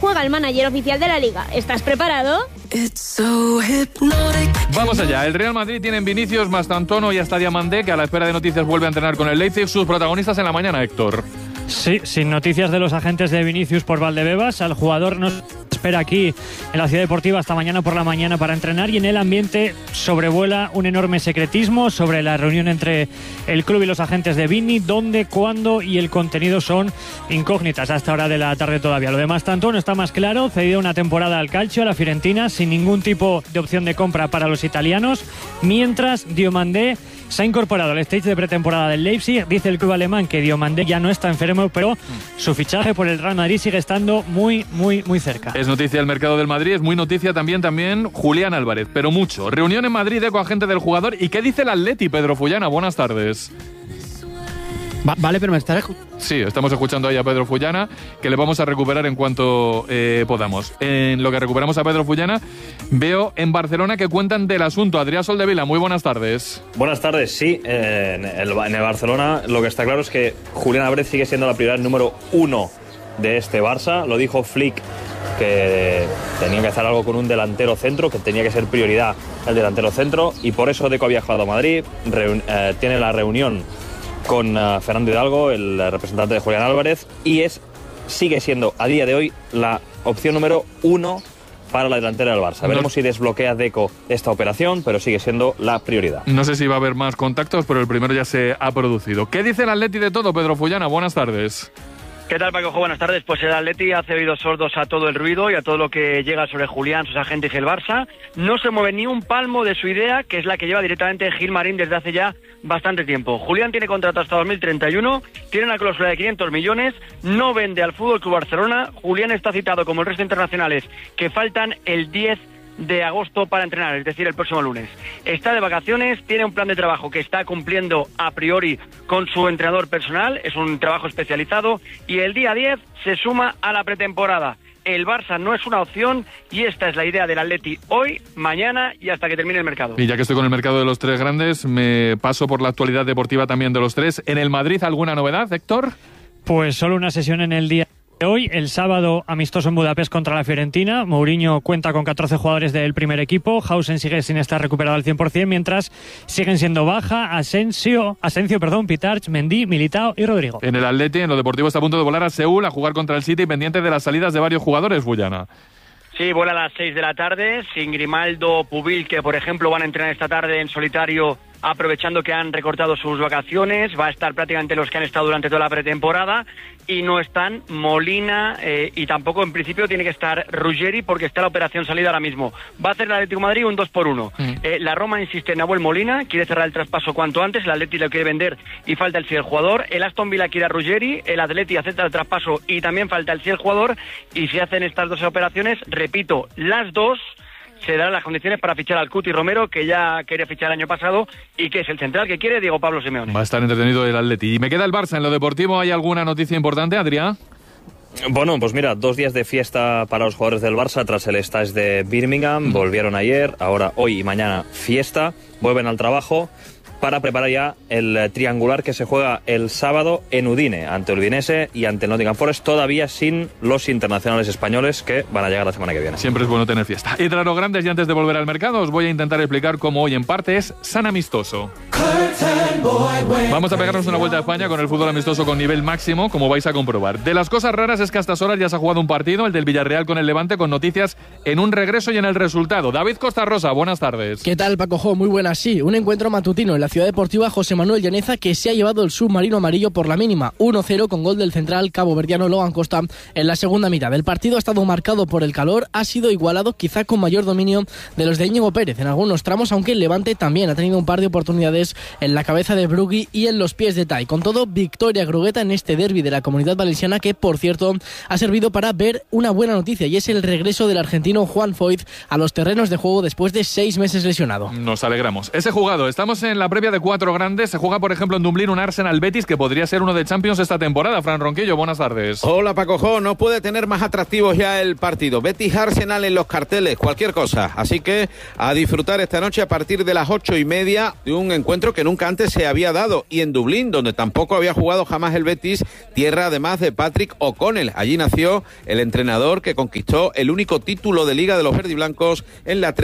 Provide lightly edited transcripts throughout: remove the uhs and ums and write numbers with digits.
juega el manager oficial de la Liga. ¿Estás preparado? Vamos allá. El Real Madrid tiene en Vinicius, Mastantuono y hasta Diamandé, que a la espera de noticias vuelve a entrenar con el Leipzig. Sus protagonistas en la mañana, Héctor. Sí, sin noticias de los agentes de Vinicius por Valdebebas. Al jugador nos espera aquí en la Ciudad Deportiva hasta mañana por la mañana para entrenar, y en el ambiente sobrevuela un enorme secretismo sobre la reunión entre el club y los agentes de Vini. Dónde, cuándo y el contenido son incógnitas a esta hora de la tarde todavía. Lo demás tanto no está más claro. Cedido una temporada al Calcio, a la Fiorentina, sin ningún tipo de opción de compra para los italianos, mientras Diomandé se ha incorporado al stage de pretemporada del Leipzig. Dice el club alemán que Diomandé ya no está enfermo, pero su fichaje por el Real Madrid sigue estando muy cerca. Es noticia el mercado del Madrid, es muy noticia también Julián Álvarez, pero mucho. Reunión en Madrid de coagente del jugador. ¿Y qué dice el Atleti, Pedro Fullana? Buenas tardes. Vale, pero me estaré... Sí, estamos escuchando ahí a Pedro Fullana, que le vamos a recuperar en cuanto podamos. En lo que recuperamos a Pedro Fullana, veo en Barcelona que cuentan del asunto. Adrián Soldevila, muy buenas tardes. Buenas tardes, sí. En el Barcelona lo que está claro es que Julián Álvarez sigue siendo la prioridad número 1 de este Barça. Lo dijo Flick, que tenía que hacer algo con un delantero centro, que tenía que ser prioridad el delantero centro, y por eso Deco ha viajado a Madrid, tiene la reunión con Fernando Hidalgo, el representante de Julián Álvarez, y sigue siendo a día de hoy la opción número 1 para la delantera del Barça. Veremos si desbloquea Deco esta operación, pero sigue siendo la prioridad. No sé si va a haber más contactos, pero el primero ya se ha producido. ¿Qué dice el Atleti de todo, Pedro Fullana? Buenas tardes. ¿Qué tal, Paco? Buenas tardes. Pues el Atleti hace oídos sordos a todo el ruido y a todo lo que llega sobre Julián, sus agentes y el Barça. No se mueve ni un palmo de su idea, que es la que lleva directamente Gilmarín desde hace ya bastante tiempo. Julián tiene contrato hasta 2031, tiene una cláusula de 500 millones, no vende al Fútbol Club Barcelona. Julián está citado como el resto de internacionales que faltan el 10 de agosto para entrenar, es decir, el próximo lunes. Está de vacaciones, tiene un plan de trabajo que está cumpliendo a priori con su entrenador personal, es un trabajo especializado, y el día 10 se suma a la pretemporada. El Barça no es una opción y esta es la idea del Atleti hoy, mañana y hasta que termine el mercado. Y ya que estoy con el mercado de los tres grandes, me paso por la actualidad deportiva también de los tres. ¿En el Madrid alguna novedad, Héctor? Pues solo una sesión en el día de hoy. El sábado, amistoso en Budapest contra la Fiorentina. Mourinho cuenta con 14 jugadores del primer equipo. Hausen sigue sin estar recuperado al 100%, mientras siguen siendo baja Asensio, Pitarch, Mendy, Militao y Rodrigo. En el Atleti, en lo deportivo, está a punto de volar a Seúl a jugar contra el City, pendiente de las salidas de varios jugadores, Fullana. Sí, vuela a las 6 de la tarde, sin Grimaldo, Pubil, que por ejemplo van a entrenar esta tarde en solitario, aprovechando que han recortado sus vacaciones. Va a estar prácticamente los que han estado durante toda la pretemporada, y no están Molina y tampoco en principio tiene que estar Ruggeri porque está la operación salida ahora mismo. Va a hacer el Atlético de Madrid un 2-1. La Roma insiste en Nahuel Molina, quiere cerrar el traspaso cuanto antes, el Atleti lo quiere vender y falta el fiel jugador. El Aston Villa quiere a Ruggeri, el Atleti acepta el traspaso y también falta el fiel jugador, y si hacen estas dos operaciones, repito, las dos, se darán las condiciones para fichar al Cuti Romero, que ya quería fichar el año pasado y que es el central que quiere Diego Pablo Simeone. Va a estar entretenido el Atleti. Y me queda el Barça. En lo deportivo, ¿hay alguna noticia importante, Adrián? Bueno, pues mira, 2 días de fiesta para los jugadores del Barça tras el stage de Birmingham. Volvieron ayer, ahora hoy y mañana fiesta. Vuelven al trabajo para preparar ya el triangular que se juega el sábado en Udine, ante el Udinese y ante el Nottingham Forest, todavía sin los internacionales españoles que van a llegar la semana que viene. Siempre es bueno tener fiesta. Y tras los grandes, y antes de volver al mercado, os voy a intentar explicar cómo hoy en parte es San Amistoso. Vamos a pegarnos una vuelta a España con el fútbol amistoso con nivel máximo, como vais a comprobar. De las cosas raras es que a estas horas ya se ha jugado un partido, el del Villarreal con el Levante, con noticias en un regreso y en el resultado. David Costa Rosa, buenas tardes. ¿Qué tal, Paco Jo? Muy buenas, sí. Un encuentro matutino en la Ciudad Deportiva José Manuel Llaneza, que se ha llevado el submarino amarillo por la mínima. 1-0 con gol del central caboverdiano Logan Costa en la segunda mitad. El partido ha estado marcado por el calor, ha sido igualado, quizá con mayor dominio de los de Íñigo Pérez en algunos tramos, aunque el Levante también ha tenido un par de oportunidades en la cabeza de Brugui y en los pies de Tai. Con todo, victoria grugueta en este derbi de la Comunidad Valenciana, que por cierto ha servido para ver una buena noticia, y es el regreso del argentino Juan Foyth a los terrenos de juego después de 6 meses lesionado. Nos alegramos. Ese jugado, estamos en la previa previa de 4 grandes. Se juega, por ejemplo, en Dublín un Arsenal-Betis que podría ser uno de Champions esta temporada. Fran Ronquillo, buenas tardes. Hola, Paco Jo. No puede tener más atractivos ya el partido. Betis-Arsenal en los carteles, cualquier cosa. Así que a disfrutar esta noche a partir de las 8:30 de un encuentro que nunca antes se había dado. Y en Dublín, donde tampoco había jugado jamás el Betis, tierra además de Patrick O'Connell. Allí nació el entrenador que conquistó el único título de Liga de los verdiblancos en la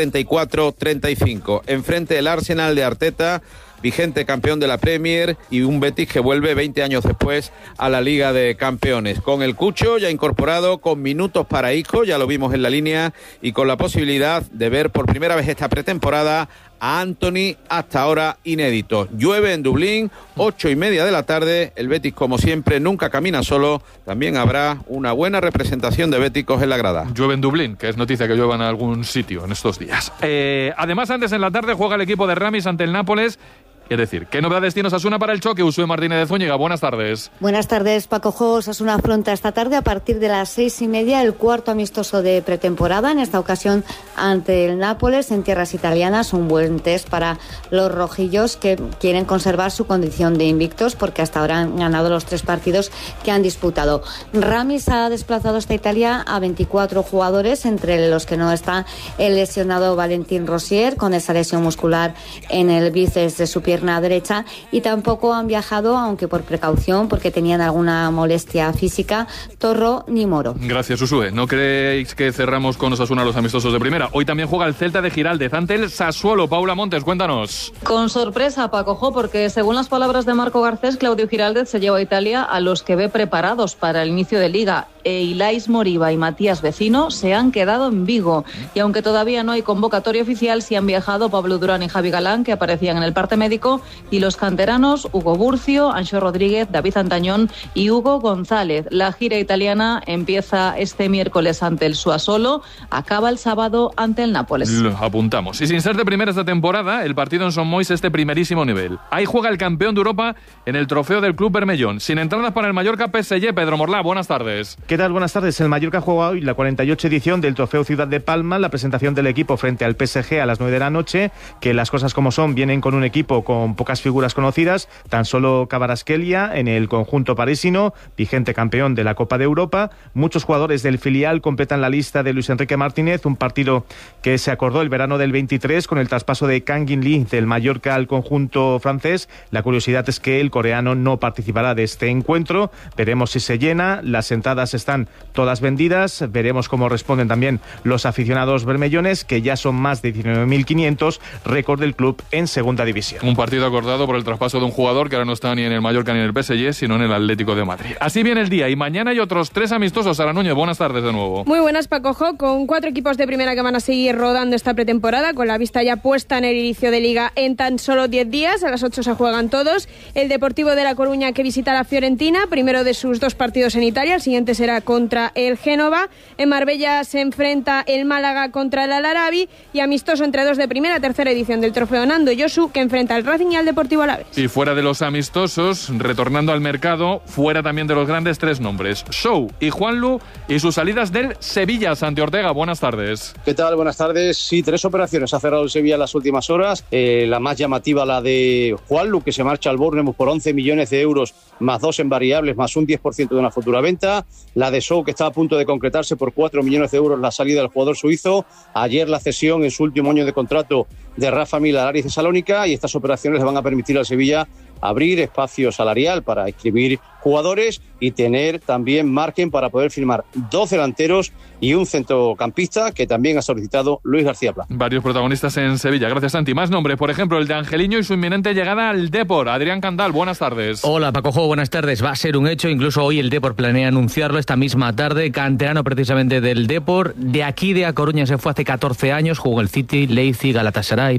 34-35. Enfrente el Arsenal de Arteta, vigente campeón de la Premier, y un Betis que vuelve 20 años después a la Liga de Campeones. Con el Cucho ya incorporado, con minutos para Isco, ya lo vimos en la línea, y con la posibilidad de ver por primera vez esta pretemporada a Anthony, hasta ahora inédito. Llueve en Dublín, 8:30 de la tarde. El Betis, como siempre, nunca camina solo. También habrá una buena representación de béticos en la grada. Llueve en Dublín, que es noticia que llueva en algún sitio en estos días. Además, antes en la tarde juega el equipo de Ramis ante el Nápoles. Es decir, ¿qué novedades tiene Osasuna para el choque? Usue Martínez de Zúñiga, buenas tardes. Buenas tardes, Paco Jo. Osasuna afronta esta tarde a partir de las 6:30 el cuarto amistoso de pretemporada, en esta ocasión ante el Nápoles en tierras italianas. Un buen test para los rojillos, que quieren conservar su condición de invictos porque hasta ahora han ganado los 3 partidos que han disputado. Ramis ha desplazado hasta Italia a 24 jugadores, entre los que no está el lesionado Valentín Rosier, con esa lesión muscular en el bíceps de su pierna derecha, y tampoco han viajado, aunque por precaución, porque tenían alguna molestia física, Torro ni Moro. Gracias, Usue. ¿No creéis que cerramos con Osasuna los amistosos de primera? Hoy también juega el Celta de Giraldez ante el Sassuolo. Paula Montes, cuéntanos. Con sorpresa, Paco Jo, porque según las palabras de Marco Garcés, Claudio Giraldez se lleva a Italia a los que ve preparados para el inicio de Liga. Ilais Moriba y Matías Vecino se han quedado en Vigo, y aunque todavía no hay convocatoria oficial, sí han viajado Pablo Durán y Javi Galán, que aparecían en el parte médico, y los canteranos Hugo Burcio, Anxo Rodríguez, David Antañón y Hugo González. La gira italiana empieza este miércoles ante el Sassuolo, acaba el sábado ante el Nápoles. Lo apuntamos. Y sin ser de primera esta temporada, el partido en Son Moix es de primerísimo nivel. Ahí juega el campeón de Europa en el trofeo del Club Bermellón. Sin entradas para el Mallorca PSG. Pedro Morlá, buenas tardes. ¿Qué tal? Buenas tardes. El Mallorca juega hoy la 48 edición del Trofeo Ciudad de Palma, la presentación del equipo frente al PSG a las 9 de la noche, que las cosas como son, vienen con un equipo con pocas figuras conocidas, tan solo Kvaratskhelia en el conjunto parisino, vigente campeón de la Copa de Europa. Muchos jugadores del filial completan la lista de Luis Enrique Martínez, un partido que se acordó el verano del 23 con el traspaso de Kang In Lee del Mallorca al conjunto francés. La curiosidad es que el coreano no participará de este encuentro. Veremos si se llena. Las entradas están todas vendidas. Veremos cómo responden también los aficionados bermellones, que ya son más de 19.500, récord del club en segunda división. Un partido acordado por el traspaso de un jugador que ahora no está ni en el Mallorca ni en el PSG, sino en el Atlético de Madrid. Así viene el día, y mañana hay otros 3 amistosos. Sara Núñez, buenas tardes de nuevo. Muy buenas, Paco Jo, con 4 equipos de primera que van a seguir rodando esta pretemporada, con la vista ya puesta en el inicio de Liga en tan solo 10 días. A las 8 se juegan todos. El Deportivo de La Coruña, que visita la Fiorentina, primero de sus 2 partidos en Italia. El siguiente será contra el Génova. En Marbella se enfrenta el Málaga contra el Al-Arabi, y amistoso entre 2 de primera, tercera edición del Trofeo Nando Yosu, que enfrenta al Racing y al Deportivo Alavés. Y fuera de los amistosos, retornando al mercado, fuera también de los grandes, 3 nombres: Sou y Juanlu, y sus salidas del Sevilla. Santi Ortega, buenas tardes. ¿Qué tal? Buenas tardes. Sí, 3 operaciones ha cerrado el Sevilla en las últimas horas. La más llamativa, la de Juanlu, que se marcha al Bournemouth por 11 millones de euros, más 2 en variables, más un 10% de una futura venta. La de Sou, que está a punto de concretarse por 4 millones de euros, la salida del jugador suizo. Ayer la cesión en su último año de contrato de Rafa Mil al Aris Tesalónica, y estas operaciones le van a permitir al Sevilla abrir espacio salarial para inscribir jugadores y tener también margen para poder firmar 2 delanteros y un centrocampista, que también ha solicitado Luis García Plaza. Varios protagonistas en Sevilla. Gracias, Santi. Más nombres, por ejemplo, el de Angeliño y su inminente llegada al Depor. Adrián Candal, buenas tardes. Hola, Paco Jo, buenas tardes. Va a ser un hecho, incluso hoy el Depor planea anunciarlo esta misma tarde. Canterano precisamente del Depor. De aquí de A Coruña se fue hace 14 años, jugó el City, Leipzig, Galatasaray,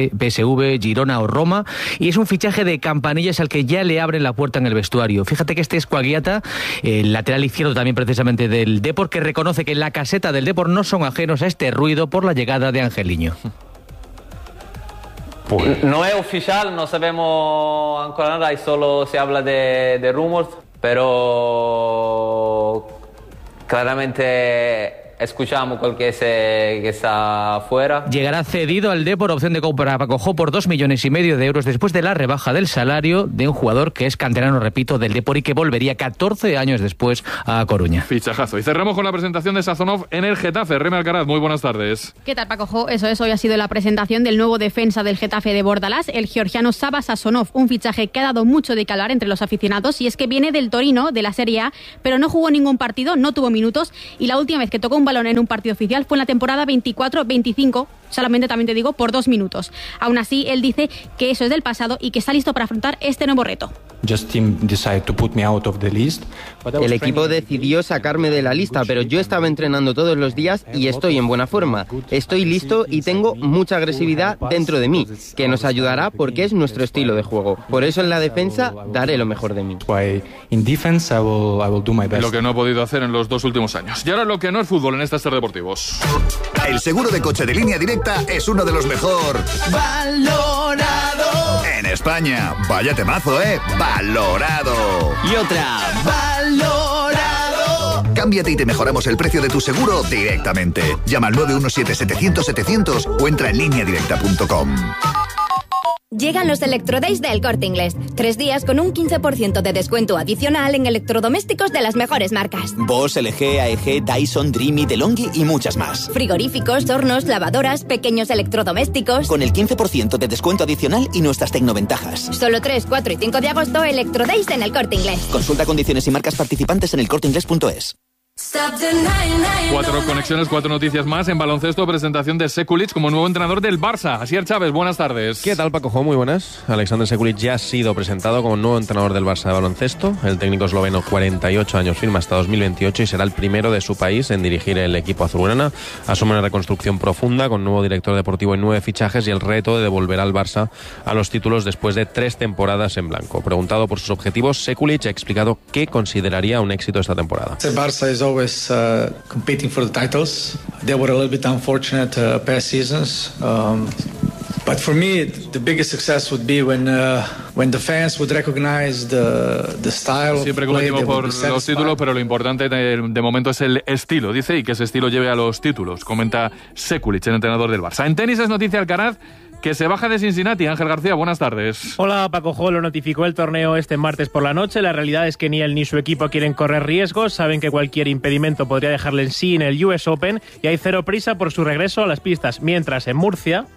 PSV, Girona o Roma, y es un fichaje de Campanillas al que ya le abren la puerta en el vestuario. Fíjate que este es Coagliata, el lateral izquierdo también precisamente del Depor, que reconoce que en la caseta del Depor no son ajenos a este ruido por la llegada de Angeliño. No es oficial, no sabemos ancora nada, y solo se habla de rumors, pero claramente escuchamos cualquier que está afuera. Llegará cedido al Depor, opción de compra Pacojó por 2,5 millones de euros después de la rebaja del salario de un jugador que es canterano, repito, del Depor y que volvería 14 años después a Coruña. Fichajazo. Y cerramos con la presentación de Sazonov en el Getafe. Reme Alcaraz, muy buenas tardes. ¿Qué tal, Pacojó? Eso es, hoy ha sido la presentación del nuevo defensa del Getafe de Bordalás, el georgiano Sava Sazonov, un fichaje que ha dado mucho de qué hablar entre los aficionados, y es que viene del Torino, de la Serie A, pero no jugó ningún partido, no tuvo minutos, y la última vez que tocó un balón en un partido oficial fue en la temporada 24-25, solamente, también te digo, por 2 minutos. Aún así, él dice que eso es del pasado y que está listo para afrontar este nuevo reto. El equipo decidió sacarme de la lista, pero yo estaba entrenando todos los días y estoy en buena forma. Estoy listo y tengo mucha agresividad dentro de mí, que nos ayudará porque es nuestro estilo de juego. Por eso en la defensa daré lo mejor de mí. Lo que no ha podido hacer en los 2 últimos años. Y ahora lo que no es fútbol en estas Ser Deportivos. El seguro de coche de Línea Directa es uno de los mejor valorado en España. Vaya temazo, valorado. Y otra, valorado. Cámbiate y te mejoramos el precio de tu seguro directamente. Llama al 917-700-700 o entra en lineadirecta.com. Llegan los Electrodays de El Corte Inglés. 3 días con un 15% de descuento adicional en electrodomésticos de las mejores marcas. Bosch, LG, AEG, Dyson, Dreamy, DeLonghi y muchas más. Frigoríficos, hornos, lavadoras, pequeños electrodomésticos. Con el 15% de descuento adicional y nuestras tecnoventajas. Solo 3, 4 y 5 de agosto, Electrodays en El Corte Inglés. Consulta condiciones y marcas participantes en elcorteinglés.es. 4 conexiones, 4 noticias más. En baloncesto, presentación de Sekulic como nuevo entrenador del Barça. Asier Chávez, buenas tardes. ¿Qué tal, Paco? Muy buenas. Alexander Sekulic ya ha sido presentado como nuevo entrenador del Barça de baloncesto. El técnico esloveno, 48 años, firma hasta 2028 y será el primero de su país en dirigir el equipo azulgrana. Asume una reconstrucción profunda con nuevo director deportivo y 9 fichajes y el reto de devolver al Barça a los títulos después de 3 temporadas en blanco. Preguntado por sus objetivos, Sekulic ha explicado qué consideraría un éxito esta temporada. El Barça es always competing for the titles. They were a little bit unfortunate past seasons. But for me, the biggest success would be when the fans would recognize the style. Siempre competimos por los títulos, pero lo importante de momento es el estilo, dice, y que ese estilo lleve a los títulos, comenta Sekulic, el entrenador del Barça. En tenis es noticia Alcaraz, que se baja de Cincinnati. Ángel García, buenas tardes. Hola, Paco Jo, lo notificó el torneo este martes por la noche. La realidad es que ni él ni su equipo quieren correr riesgos. Saben que cualquier impedimento podría dejarle en sí en el US Open y hay cero prisa por su regreso a las pistas. Mientras en Murcia,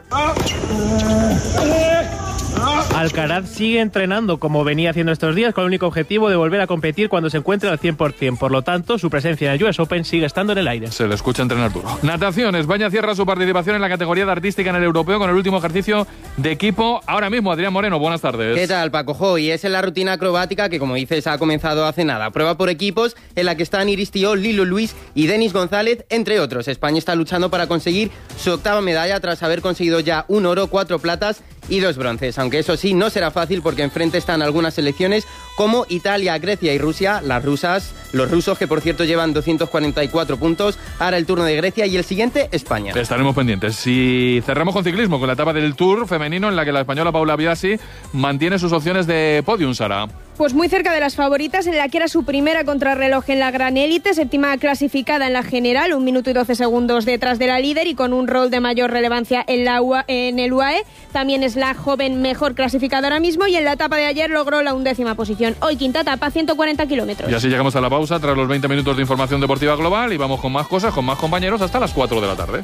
Alcaraz sigue entrenando como venía haciendo estos días con el único objetivo de volver a competir cuando se encuentre al 100%. Por lo tanto, su presencia en el US Open sigue estando en el aire. Se le escucha entrenar duro. Natación. España cierra su participación en la categoría de artística en el europeo con el último ejercicio de equipo. Ahora mismo, Adrián Moreno, buenas tardes. ¿Qué tal, Paco Jo? Y es en la rutina acrobática que, como dices, ha comenzado hace nada. Prueba por equipos en la que están Iris Tió, Lilo Luis y Denis González, entre otros. España está luchando para conseguir su 8ª medalla tras haber conseguido ya 1 oro, 4 platas y 2 bronces, aunque eso sí, no será fácil porque enfrente están algunas selecciones como Italia, Grecia y Rusia. Los rusos, que por cierto llevan 244 puntos. Ahora el turno de Grecia y el siguiente, España. Estaremos pendientes. Si cerramos con ciclismo, con la etapa del Tour femenino en la que la española Paula Biasi mantiene sus opciones de podium, Sara. Pues muy cerca de las favoritas, en la que era su primera contrarreloj en la gran élite, 7ª clasificada en la general, 1 minuto y 12 segundos detrás de la líder y con un rol de mayor relevancia en el UAE. También es la joven mejor clasificada ahora mismo y en la etapa de ayer logró la 11ª posición. Hoy quinta etapa, 140 kilómetros. Y así llegamos a la pausa tras los 20 minutos de información deportiva global y vamos con más cosas, con más compañeros hasta las 4 de la tarde.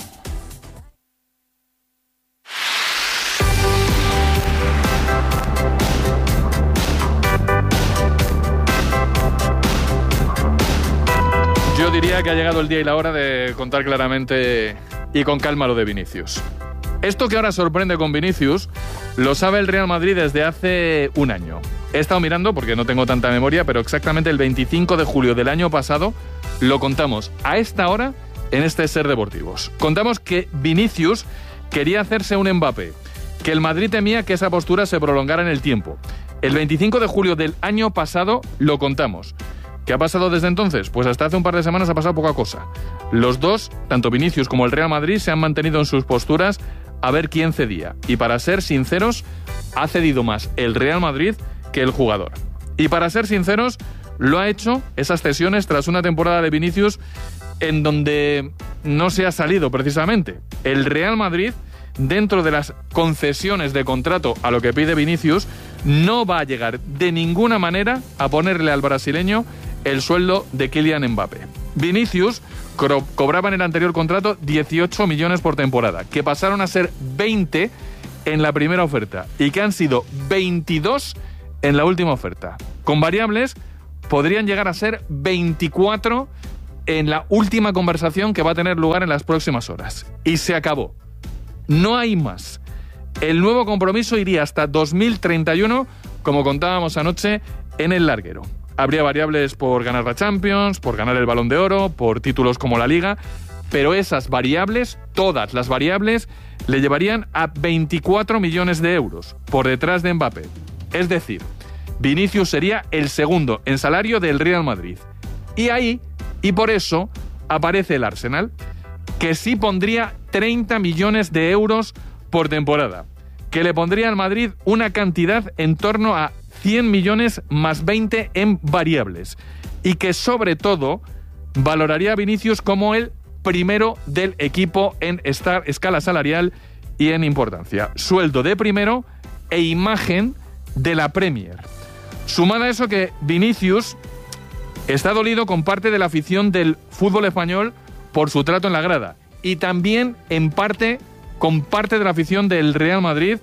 Yo diría que ha llegado el día y la hora de contar claramente y con calma lo de Vinicius. Esto que ahora sorprende con Vinicius lo sabe el Real Madrid desde hace un año. He estado mirando porque no tengo tanta memoria, pero exactamente el 25 de julio del año pasado lo contamos a esta hora en este Ser Deportivos. Contamos que Vinicius quería hacerse un Mbappé, que el Madrid temía que esa postura se prolongara en el tiempo. El 25 de julio del año pasado lo contamos. ¿Qué ha pasado desde entonces? Pues hasta hace un par de semanas ha pasado poca cosa. Los dos, tanto Vinicius como el Real Madrid, se han mantenido en sus posturas a ver quién cedía. Y para ser sinceros, ha cedido más el Real Madrid que el jugador. Y para ser sinceros, lo ha hecho esas cesiones tras una temporada de Vinicius en donde no se ha salido precisamente. El Real Madrid, dentro de las concesiones de contrato a lo que pide Vinicius, no va a llegar de ninguna manera a ponerle al brasileño el sueldo de Kylian Mbappé. Vinicius cobraba en el anterior contrato 18 millones por temporada, que pasaron a ser 20 en la primera oferta y que han sido 22 en la última oferta. Con variables podrían llegar a ser 24 en la última conversación que va a tener lugar en las próximas horas. Y se acabó. No hay más. El nuevo compromiso iría hasta 2031, como contábamos anoche en el larguero. Habría variables por ganar la Champions, por ganar el Balón de Oro, por títulos como la Liga, pero esas variables, todas las variables, le llevarían a 24 millones de euros, por detrás de Mbappé. Es decir, Vinicius sería el segundo en salario del Real Madrid. Y ahí, y por eso, aparece el Arsenal, que sí pondría 30 millones de euros por temporada, que le pondría al Madrid una cantidad en torno a 100 millones más 20 en variables, y que sobre todo valoraría a Vinicius como el primero del equipo en escala salarial y en importancia. Sueldo de primero e imagen de la Premier. Sumada a eso que Vinicius está dolido con parte de la afición del fútbol español por su trato en la grada, y también en parte con parte de la afición del Real Madrid,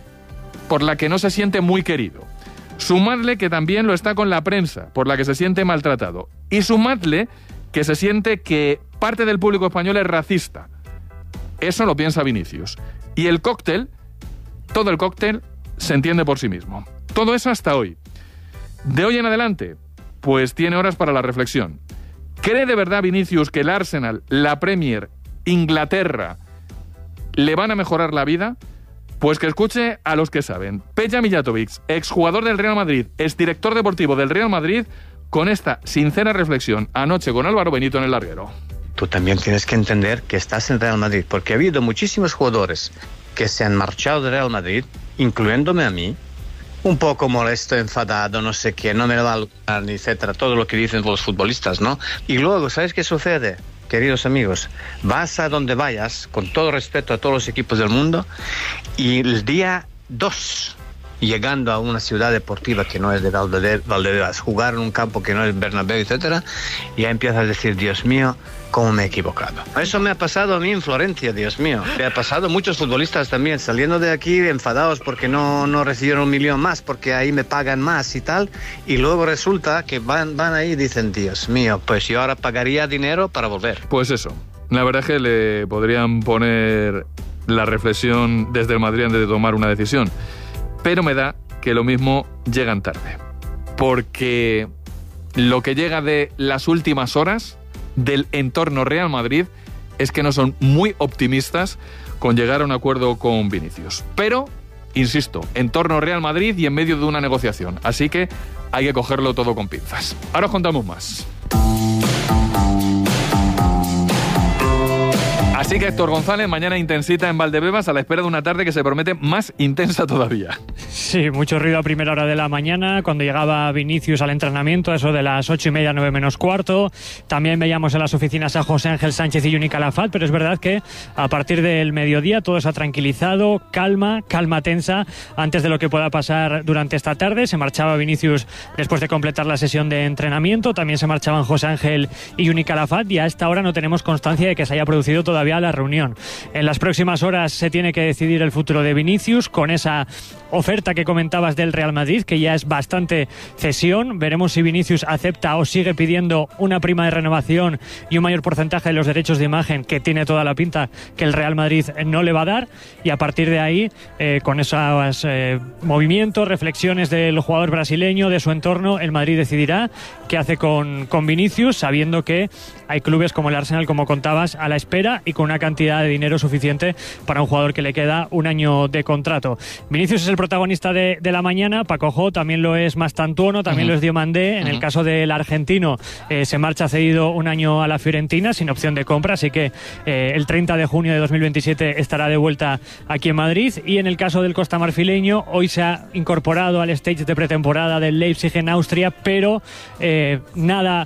por la que no se siente muy querido. Sumadle que también lo está con la prensa, por la que se siente maltratado. Y sumadle que se siente que parte del público español es racista. Eso lo piensa Vinicius. Y el cóctel, todo el cóctel, se entiende por sí mismo. Todo eso hasta hoy. De hoy en adelante, pues tiene horas para la reflexión. ¿Cree de verdad Vinicius que el Arsenal, la Premier, Inglaterra, le van a mejorar la vida? Pues que escuche a los que saben. Peja Mijatovic, exjugador del Real Madrid, exdirector deportivo del Real Madrid, con esta sincera reflexión anoche con Álvaro Benito en el larguero. Tú también tienes que entender que estás en Real Madrid, porque ha habido muchísimos jugadores que se han marchado de Real Madrid, incluyéndome a mí, un poco molesto, enfadado, no sé qué, no me lo va a lograr, etcétera, todo lo que dicen los futbolistas, ¿no? Y luego, ¿sabes qué sucede? Queridos amigos, vas a donde vayas, con todo respeto a todos los equipos del mundo, y el día 2, llegando a una ciudad deportiva que no es de Valdebebas, jugar en un campo que no es Bernabéu, etcétera, ya empiezas a decir, Dios mío, cómo me he equivocado. Eso me ha pasado a mí en Florencia, Dios mío. Me ha pasado a muchos futbolistas también, saliendo de aquí enfadados porque no recibieron 1 millón más, porque ahí me pagan más y tal, y luego resulta que van ahí y dicen, Dios mío, pues yo ahora pagaría dinero para volver. Pues eso, la verdad es que le podrían poner la reflexión desde el Madrid antes de tomar una decisión, pero me da que lo mismo llegan tarde, porque lo que llega de las últimas horas del entorno Real Madrid es que no son muy optimistas con llegar a un acuerdo con Vinicius. Pero, insisto, entorno Real Madrid y en medio de una negociación. Así que hay que cogerlo todo con pinzas. Ahora os contamos más. Así que Héctor González, mañana intensita en Valdebebas a la espera de una tarde que se promete más intensa todavía. Sí, mucho ruido a primera hora de la mañana, cuando llegaba Vinicius al entrenamiento, eso de las 8:30, 9 menos cuarto. También veíamos en las oficinas a José Ángel Sánchez y Juni Calafat, pero es verdad que a partir del mediodía todo se ha tranquilizado, calma tensa, antes de lo que pueda pasar durante esta tarde. Se marchaba Vinicius después de completar la sesión de entrenamiento, también se marchaban José Ángel y Juni Calafat, y a esta hora no tenemos constancia de que se haya producido todavía la reunión. En las próximas horas se tiene que decidir el futuro de Vinicius con esa oferta que comentabas del Real Madrid, que ya es bastante cesión. Veremos si Vinicius acepta o sigue pidiendo una prima de renovación y un mayor porcentaje de los derechos de imagen, que tiene toda la pinta que el Real Madrid no le va a dar, y a partir de ahí, con esos movimientos, reflexiones del jugador brasileño, de su entorno, el Madrid decidirá qué hace con Vinicius, sabiendo que hay clubes como el Arsenal, como contabas, a la espera y con una cantidad de dinero suficiente para un jugador que le queda 1 año de contrato. Vinicius es el protagonista de la mañana, Paco también lo es Mastantuono, también lo es Diomandé. En el caso del argentino, se marcha cedido 1 año a la Fiorentina sin opción de compra, así que el 30 de junio de 2027 estará de vuelta aquí en Madrid. Y en el caso del costamarfileño, hoy se ha incorporado al stage de pretemporada del Leipzig en Austria, pero nada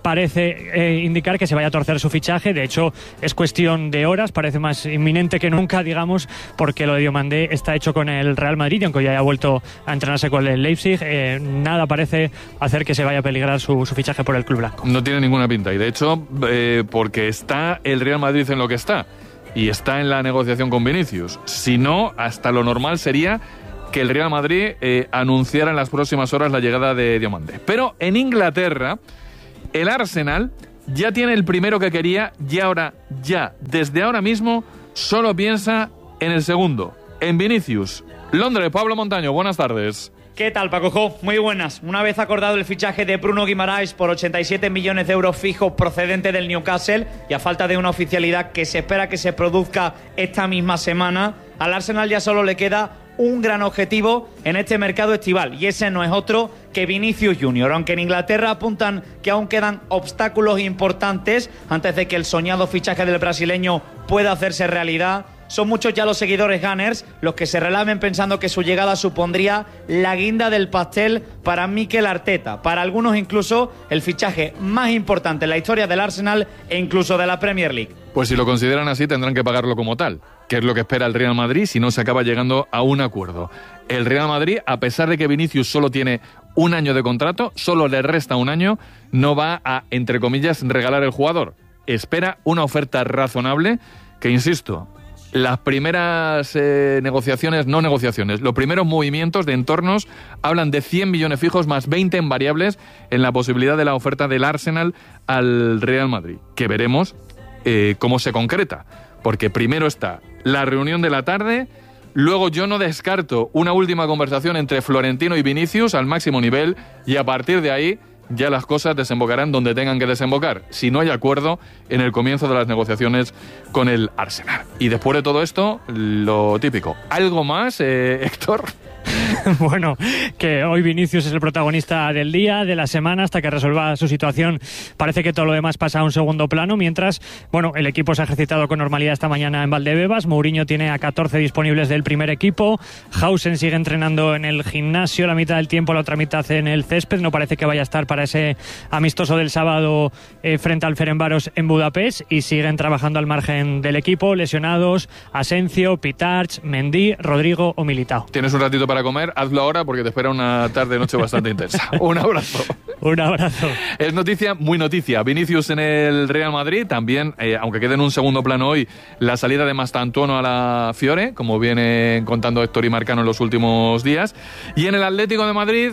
parece indicar que se vaya a torcer su fichaje. De hecho, es cuestión de horas, parece más inminente que nunca, digamos, porque lo de Diomandé está hecho con el Real Madrid, y aunque ya haya vuelto a entrenarse con el Leipzig, nada parece hacer que se vaya a peligrar su fichaje por el club blanco. No tiene ninguna pinta, y de hecho, porque está el Real Madrid en lo que está, y está en la negociación con Vinicius. Si no, hasta lo normal sería que el Real Madrid anunciara en las próximas horas la llegada de Diomandé. Pero en Inglaterra, el Arsenal ya tiene el primero que quería, y ahora, desde ahora mismo, solo piensa en el segundo, en Vinicius. Londres, Pablo Montaño, buenas tardes. ¿Qué tal, Paco? Muy buenas. Una vez acordado el fichaje de Bruno Guimaraes por 87 millones de euros fijos procedente del Newcastle, y a falta de una oficialidad que se espera que se produzca esta misma semana, al Arsenal ya solo le queda un gran objetivo en este mercado estival, y ese no es otro que Vinicius Junior. Aunque en Inglaterra apuntan que aún quedan obstáculos importantes antes de que el soñado fichaje del brasileño pueda hacerse realidad, son muchos ya los seguidores Gunners los que se relamen pensando que su llegada supondría la guinda del pastel para Mikel Arteta. Para algunos incluso el fichaje más importante en la historia del Arsenal e incluso de la Premier League. Pues si lo consideran así, tendrán que pagarlo como tal, que es lo que espera el Real Madrid si no se acaba llegando a un acuerdo. El Real Madrid, a pesar de que Vinicius solo tiene un año de contrato, solo le resta un año, no va a, entre comillas, regalar el jugador. Espera una oferta razonable que, insisto, las primeras los primeros movimientos de entornos hablan de 100 millones fijos más 20 en variables en la posibilidad de la oferta del Arsenal al Real Madrid, que veremos cómo se concreta, porque primero está la reunión de la tarde, luego yo no descarto una última conversación entre Florentino y Vinicius al máximo nivel, y a partir de ahí ya las cosas desembocarán donde tengan que desembocar, si no hay acuerdo en el comienzo de las negociaciones con el Arsenal. Y después de todo esto, lo típico. ¿Algo más, Héctor? Bueno, que hoy Vinicius es el protagonista del día, de la semana, hasta que resuelva su situación. Parece que todo lo demás pasa a un segundo plano, mientras, bueno, el equipo se ha ejercitado con normalidad esta mañana en Valdebebas. Mourinho tiene a 14 disponibles del primer equipo. Hausen sigue entrenando en el gimnasio la mitad del tiempo, la otra mitad en el césped. No parece que vaya a estar para ese amistoso del sábado frente al Ferencváros en Budapest, y siguen trabajando al margen del equipo lesionados Asencio, Pitarch, Mendy, Rodrigo o Militao. ¿Tienes un ratito para comer? Hazlo ahora porque te espera una tarde-noche bastante intensa. Un abrazo. Un abrazo. Es noticia, muy noticia. Vinicius en el Real Madrid. También, aunque quede en un segundo plano hoy, la salida de Mastantuono a la Fiore, como viene contando Héctor y Marcano en los últimos días. Y en el Atlético de Madrid,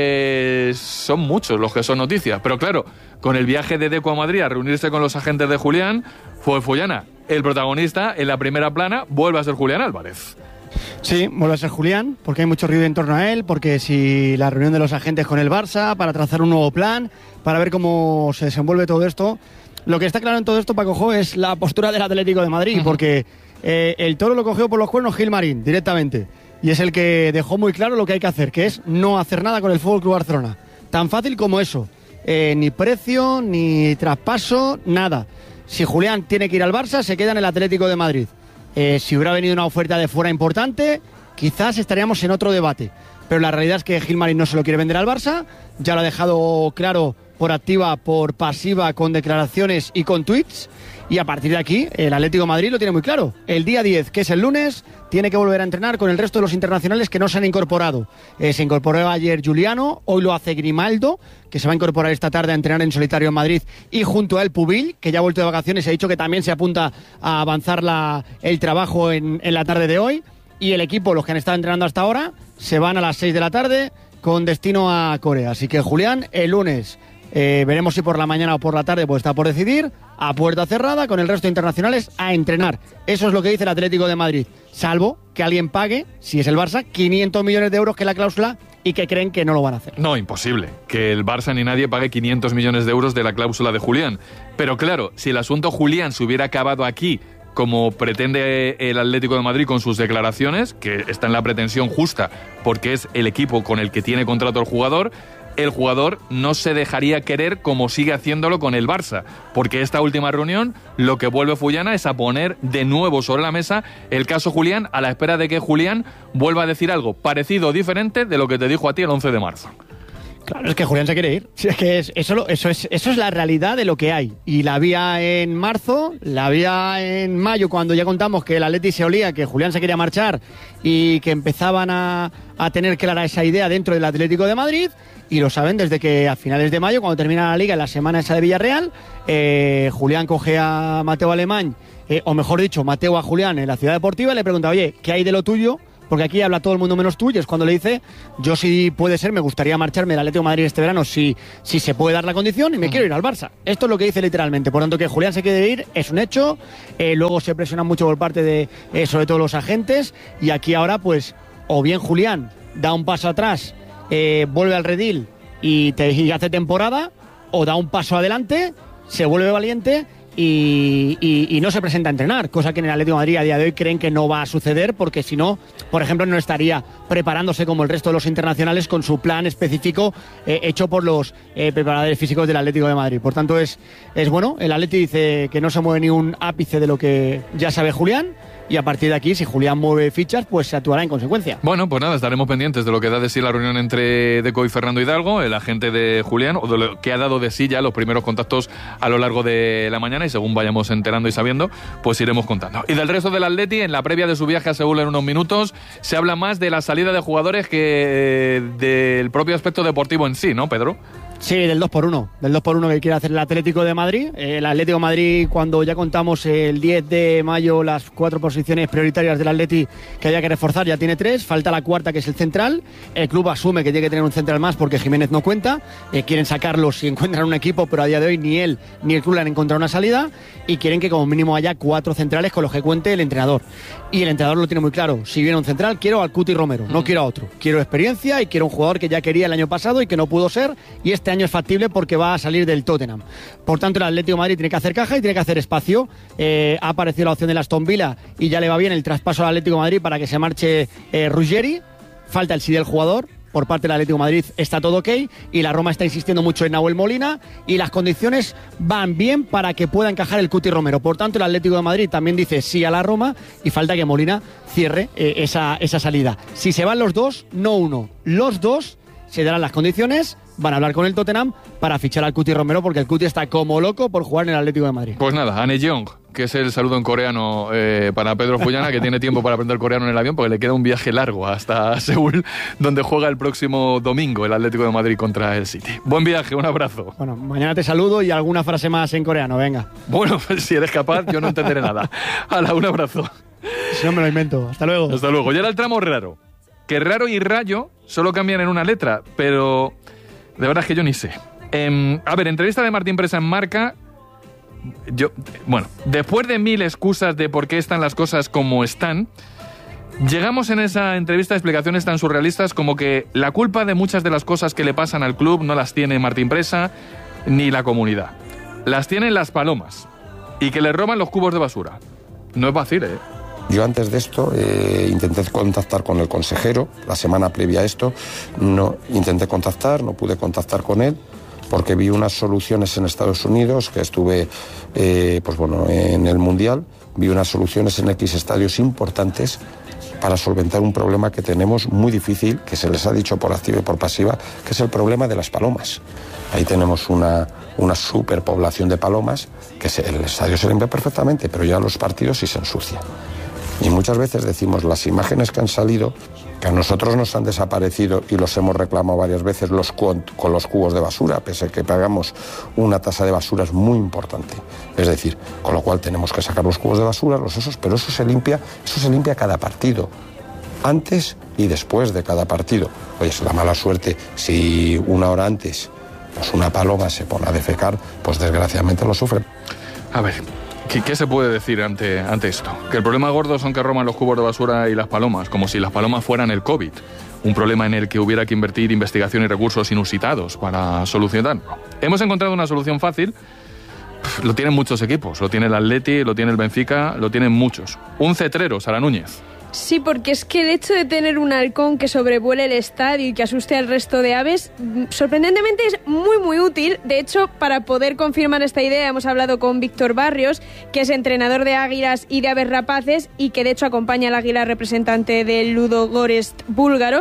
pues son muchos los que son noticias. Pero claro, con el viaje de Deco a Madrid a reunirse con los agentes de Julián, fue Follana. El protagonista en la primera plana vuelve a ser Julián Álvarez. Sí, vuelve a ser Julián, porque hay mucho ruido en torno a él, porque si la reunión de los agentes con el Barça, para trazar un nuevo plan, para ver cómo se desenvuelve todo esto. Lo que está claro en todo esto, Paco, es la postura del Atlético de Madrid, porque el toro lo cogió por los cuernos Gilmarín, directamente, y es el que dejó muy claro lo que hay que hacer, que es no hacer nada con el FC Barcelona. Tan fácil como eso, ni precio, ni traspaso, nada. Si Julián tiene que ir al Barça, se queda en el Atlético de Madrid. Si hubiera venido una oferta de fuera importante, quizás estaríamos en otro debate. Pero la realidad es que Gilmarín no se lo quiere vender al Barça, ya lo ha dejado claro por activa, por pasiva, con declaraciones y con tweets. Y a partir de aquí, el Atlético de Madrid lo tiene muy claro. El día 10, que es el lunes, tiene que volver a entrenar con el resto de los internacionales que no se han incorporado. Se incorporó ayer Giuliano, hoy lo hace Grimaldo, que se va a incorporar esta tarde a entrenar en solitario en Madrid, y junto a él Pubil, que ya ha vuelto de vacaciones y ha dicho que también se apunta a avanzar el trabajo en la tarde de hoy. Y el equipo, los que han estado entrenando hasta ahora, se van a las 6 de la tarde con destino a Corea. Así que Julián, el lunes, veremos si por la mañana o por la tarde, pues está por decidir, a puerta cerrada, con el resto de internacionales a entrenar. Eso es lo que dice el Atlético de Madrid, salvo que alguien pague, si es el Barça, 500 millones de euros, que es la cláusula, y que creen que no lo van a hacer. No, imposible, que el Barça ni nadie pague 500 millones de euros de la cláusula de Julián. Pero claro, si el asunto Julián se hubiera acabado aquí, como pretende el Atlético de Madrid con sus declaraciones, que está en la pretensión justa, porque es el equipo con el que tiene contrato el jugador no se dejaría querer como sigue haciéndolo con el Barça, porque esta última reunión lo que vuelve Follana es a poner de nuevo sobre la mesa el caso Julián, a la espera de que Julián vuelva a decir algo parecido o diferente de lo que te dijo a ti el 11 de marzo. Claro, es que Julián se quiere ir. Sí, es que eso es la realidad de lo que hay. Y la había en marzo, la había en mayo, cuando ya contamos que el Atleti se olía, que Julián se quería marchar y que empezaban a tener clara esa idea dentro del Atlético de Madrid. Y lo saben desde que a finales de mayo, cuando termina la Liga, en la semana esa de Villarreal, Julián coge a Mateo Alemán, o mejor dicho, Mateo a Julián en la Ciudad Deportiva y le pregunta, oye, ¿qué hay de lo tuyo? Porque aquí habla todo el mundo menos tú, y es cuando le dice, yo si puede ser, me gustaría marcharme del Atlético de Madrid este verano, si se puede dar la condición, y me quiero ir al Barça. Esto es lo que dice literalmente. Por tanto, que Julián se quiere ir es un hecho. Luego se presiona mucho por parte de, sobre todo, los agentes, y aquí ahora, pues, o bien Julián da un paso atrás, vuelve al redil y hace temporada, o da un paso adelante, se vuelve valiente y no se presenta a entrenar, cosa que en el Atlético de Madrid a día de hoy creen que no va a suceder, porque si no, por ejemplo, no estaría preparándose como el resto de los internacionales con su plan específico hecho por los preparadores físicos del Atlético de Madrid. Por tanto, es bueno, el Atleti dice que no se mueve ni un ápice de lo que ya sabe Julián, y a partir de aquí, si Julián mueve fichas, pues se actuará en consecuencia. Bueno, pues nada, estaremos pendientes de lo que da de sí la reunión entre Deco y Fernando Hidalgo, el agente de Julián, o de lo que ha dado de sí ya los primeros contactos a lo largo de la mañana, y según vayamos enterando y sabiendo, pues iremos contando. Y del resto del Atleti, en la previa de su viaje a Seúl en unos minutos, se habla más de la salida de jugadores que del propio aspecto deportivo en sí, ¿no, Pedro? Sí, del 2x1 que quiere hacer el Atlético de Madrid. El Atlético de Madrid, cuando ya contamos el 10 de mayo las 4 posiciones prioritarias del Atleti que haya que reforzar, ya tiene 3, falta la cuarta, que es el central. El club asume que tiene que tener un central más porque Jiménez no cuenta, quieren sacarlo si encuentran un equipo, pero a día de hoy ni él ni el club le han encontrado una salida, y quieren que como mínimo haya 4 centrales con los que cuente el entrenador. Y el entrenador lo tiene muy claro: si viene un central, quiero al Cuti Romero, no quiero a otro, quiero experiencia y quiero un jugador que ya quería el año pasado y que no pudo ser, y este año es factible porque va a salir del Tottenham. Por tanto, el Atlético de Madrid tiene que hacer caja y tiene que hacer espacio. Ha aparecido la opción del Aston Villa y ya le va bien el traspaso al Atlético de Madrid para que se marche Ruggeri. Falta el sí del jugador. Por parte del Atlético de Madrid está todo ok, y la Roma está insistiendo mucho en Nahuel Molina, y las condiciones van bien para que pueda encajar el Cuti Romero. Por tanto, el Atlético de Madrid también dice sí a la Roma, y falta que Molina cierre esa salida. Si se van los dos, no uno, los dos, se darán las condiciones, van a hablar con el Tottenham para fichar al Cuti Romero, porque el Cuti está como loco por jugar en el Atlético de Madrid. Pues nada, Anejong, que es el saludo en coreano para Pedro Fullana, que tiene tiempo para aprender coreano en el avión, porque le queda un viaje largo hasta Seúl, donde juega el próximo domingo el Atlético de Madrid contra el City. Buen viaje, un abrazo. Bueno, mañana te saludo y alguna frase más en coreano, venga. Bueno, pues si eres capaz, yo no entenderé nada. Hala, un abrazo. Si no me lo invento. Hasta luego. Hasta luego. Y ahora el tramo raro. Que raro y rayo solo cambian en una letra, pero de verdad es que yo ni sé. A ver, entrevista de Martín Presa en Marca. Bueno, después de 1000 excusas de por qué están las cosas como están, llegamos en esa entrevista a explicaciones tan surrealistas como que la culpa de muchas de las cosas que le pasan al club no las tiene Martín Presa ni la comunidad. Las tienen las palomas, y que le roban los cubos de basura. No es fácil, ¿eh? Yo antes de esto intenté contactar con el consejero, la semana previa a esto, no pude contactar con él, porque vi unas soluciones en Estados Unidos, que estuve en el Mundial, vi unas soluciones en X estadios importantes para solventar un problema que tenemos muy difícil, que se les ha dicho por activa y por pasiva, que es el problema de las palomas. Ahí tenemos una superpoblación de palomas, que el estadio se limpia perfectamente, pero ya los partidos sí se ensucian. Y muchas veces decimos, las imágenes que han salido, que a nosotros nos han desaparecido y los hemos reclamado varias veces con los cubos de basura, pese a que pagamos una tasa de basuras muy importante. Es decir, con lo cual tenemos que sacar los cubos de basura, los esos, pero eso se limpia cada partido, antes y después de cada partido. Oye, es la mala suerte, si una hora antes pues una paloma se pone a defecar, pues desgraciadamente lo sufre. A ver, ¿qué se puede decir ante esto? Que el problema gordo son que roban los cubos de basura y las palomas, como si las palomas fueran el COVID, un problema en el que hubiera que invertir investigación y recursos inusitados para solucionarlo. Hemos encontrado una solución fácil. Lo tienen muchos equipos, lo tiene el Atleti, lo tiene el Benfica, lo tienen muchos. Un cetrero, Sara Núñez. Sí, porque es que el hecho de tener un halcón que sobrevuele el estadio y que asuste al resto de aves, sorprendentemente es muy muy útil. De hecho, para poder confirmar esta idea hemos hablado con Víctor Barrios, que es entrenador de águilas y de aves rapaces, y que de hecho acompaña al águila representante del Ludogorets búlgaro.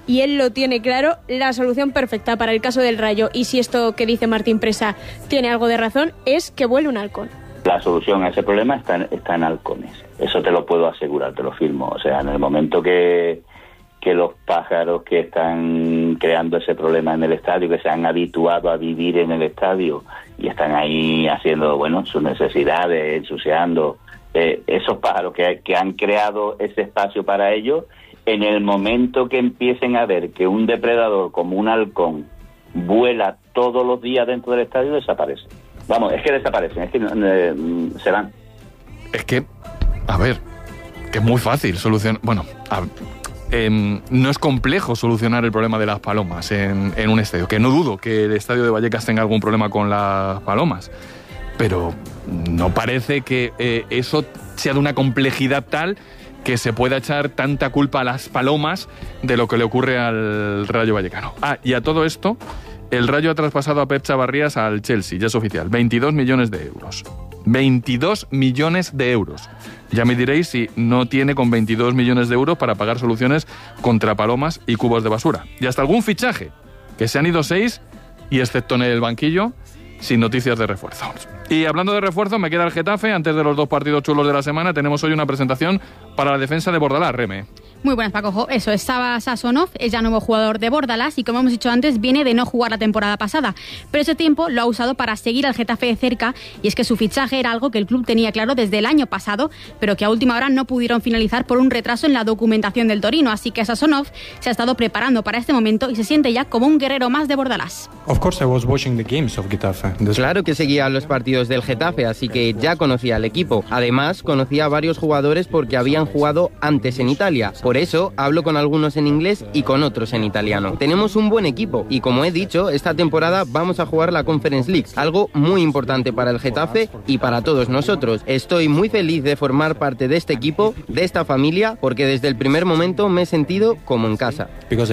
y él lo tiene claro, la solución perfecta para el caso del Rayo, y si esto que dice Martín Presa tiene algo de razón, es que vuele un halcón. La solución a ese problema está en halcones. Eso te lo puedo asegurar, te lo firmo. O sea, en el momento que los pájaros que están creando ese problema en el estadio, que se han habituado a vivir en el estadio y están ahí haciendo, sus necesidades, ensuciando, esos pájaros que han creado ese espacio para ellos, en el momento que empiecen a ver que un depredador como un halcón vuela todos los días dentro del estadio, desaparece. Vamos, es que desaparecen, es que se van. Es que, a ver, que es muy fácil solucionar. No es complejo solucionar el problema de las palomas en un estadio, que no dudo que el estadio de Vallecas tenga algún problema con las palomas, pero no parece que eso sea de una complejidad tal que se pueda echar tanta culpa a las palomas de lo que le ocurre al Rayo Vallecano. Y a todo esto, el Rayo ha traspasado a Pep Chavarrías al Chelsea, ya es oficial, 22 millones de euros. 22 millones de euros. Ya me diréis si no tiene con 22 millones de euros para pagar soluciones contra palomas y cubos de basura. Y hasta algún fichaje, que se han ido 6, y excepto en el banquillo, sin noticias de refuerzo. Y hablando de refuerzo, me queda el Getafe. Antes de los 2 partidos chulos de la semana, tenemos hoy una presentación para la defensa de Bordalás, Reme. Muy buenas, Paco. Eso es, Saba Sasonov, es ya nuevo jugador de Bordalás y, como hemos dicho antes, viene de no jugar la temporada pasada. Pero ese tiempo lo ha usado para seguir al Getafe de cerca, y es que su fichaje era algo que el club tenía claro desde el año pasado, pero que a última hora no pudieron finalizar por un retraso en la documentación del Torino. Así que Sasonov se ha estado preparando para este momento y se siente ya como un guerrero más de Bordalás. Claro que seguía los partidos del Getafe, así que ya conocía al equipo. Además, conocía a varios jugadores porque habían jugado antes en Italia. Por eso hablo con algunos en inglés y con otros en italiano. Tenemos un buen equipo y, como he dicho, esta temporada vamos a jugar la Conference League, algo muy importante para el Getafe y para todos nosotros. Estoy muy feliz de formar parte de este equipo, de esta familia, porque desde el primer momento me he sentido como en casa.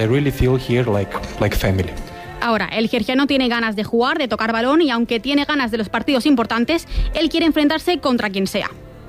Ahora, el georgiano tiene ganas de jugar, de tocar balón, y aunque tiene ganas de los partidos importantes, él quiere enfrentarse contra quien sea.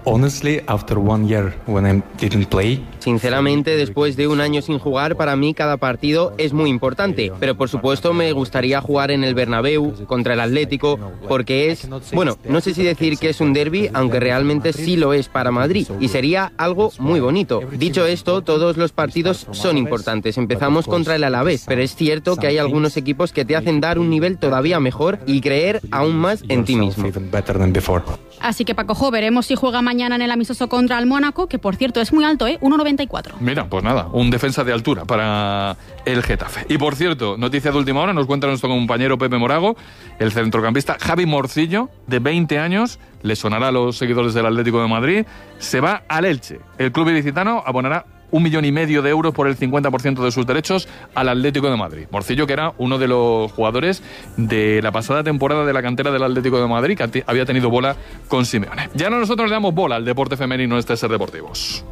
Sinceramente, después de un año sin jugar, para mí cada partido es muy importante, pero por supuesto me gustaría jugar en el Bernabéu contra el Atlético, porque es, no sé si decir que es un derbi, aunque realmente sí lo es para Madrid, y sería algo muy bonito. Dicho esto, todos los partidos son importantes. Empezamos contra el Alavés, pero es cierto que hay algunos equipos que te hacen dar un nivel todavía mejor y creer aún más en ti mismo. Así que, Paco, veremos si juega mañana en el amistoso contra el Mónaco, que por cierto es muy alto, 1,94. Mira, pues nada, un defensa de altura para el Getafe. Y por cierto, noticia de última hora, nos cuenta nuestro compañero Pepe Morago, el centrocampista Javi Morcillo, de 20 años, le sonará a los seguidores del Atlético de Madrid, se va al Elche. El club ilicitano abonará 1,5 millones de euros por el 50% de sus derechos al Atlético de Madrid. Morcillo, que era uno de los jugadores de la pasada temporada de la cantera del Atlético de Madrid, que había tenido bola con Simeone. Ya no, nosotros le damos bola al deporte femenino, este es Ser Deportivos.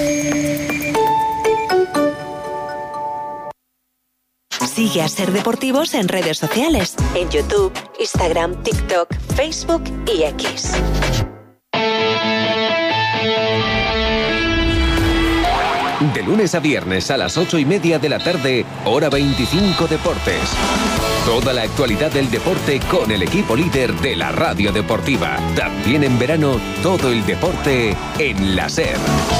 Sigue a Ser Deportivos en redes sociales, en YouTube, Instagram, TikTok, Facebook y X. De lunes a viernes a las 8:30 de la tarde, Hora 25 Deportes. Toda la actualidad del deporte con el equipo líder de la radio deportiva. También en verano, todo el deporte en la SER.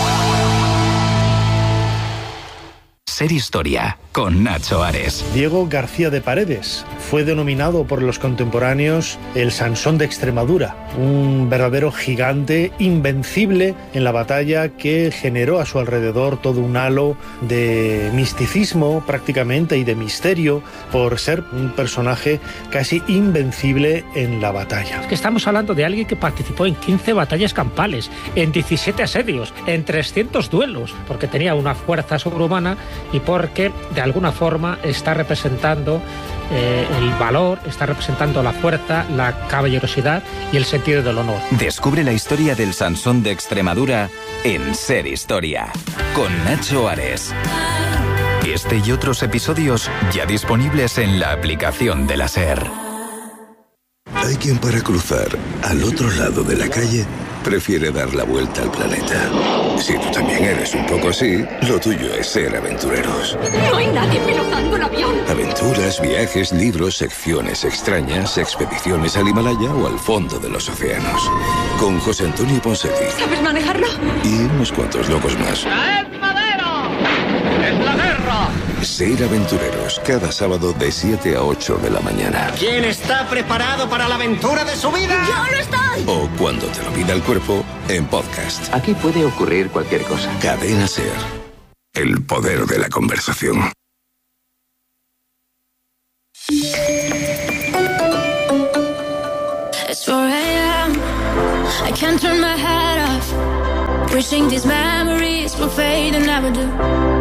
Ser Historia, con Nacho Ares. Diego García de Paredes fue denominado por los contemporáneos el Sansón de Extremadura, un verdadero gigante invencible en la batalla que generó a su alrededor todo un halo de misticismo prácticamente y de misterio por ser un personaje casi invencible en la batalla. Es que estamos hablando de alguien que participó en 15 batallas campales, en 17 asedios, en 300 duelos, porque tenía una fuerza sobrehumana y porque de alguna forma está representando el valor, está representando la fuerza, la caballerosidad y el sentido del honor. Descubre la historia del Sansón de Extremadura en Ser Historia, con Nacho Ares. Este y otros episodios ya disponibles en la aplicación de la SER. Hay quien, para cruzar al otro lado de la calle, prefiere dar la vuelta al planeta. Si tú también eres un poco así, lo tuyo es ser aventureros. No hay nadie pilotando el avión. Aventuras, viajes, libros, secciones extrañas, expediciones al Himalaya o al fondo de los océanos. Con José Antonio Ponseti. ¿Sabes manejarlo? Y unos cuantos locos más. ¡Es madero! ¡Es la guerra! Ser aventureros, cada sábado de 7 a 8 de la mañana. ¿Quién está preparado para la aventura de su vida? ¡Yo lo estoy! O cuando te lo pida el cuerpo, en podcast. Aquí puede ocurrir cualquier cosa. Cadena SER. El poder de la conversación. It's 4 a.m. I can't turn my head off. Wishing these memories will fade and never do.